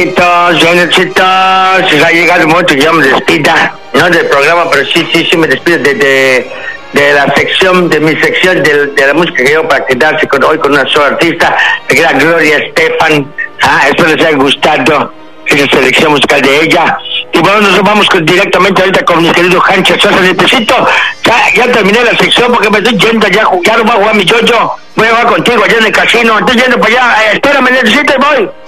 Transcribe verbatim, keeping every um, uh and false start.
Buenositos, ha llegado el momento que yo me despida, no del programa, pero sí, sí, sí me despido de, de, de la sección, de mi sección de, de la música que llevo para quedarse con, hoy con una sola artista, que era Gloria Estefan. Ah, espero les haya gustado esa selección musical de ella. Y bueno, nos vamos con, directamente ahorita con mi querido Hancha Sosa. Necesito, ya, ya terminé la sección porque me estoy yendo ya a jugar, voy a jugar mi yo-yo, voy a jugar contigo allá en el casino, estoy yendo para allá, eh, espérame, necesito y voy.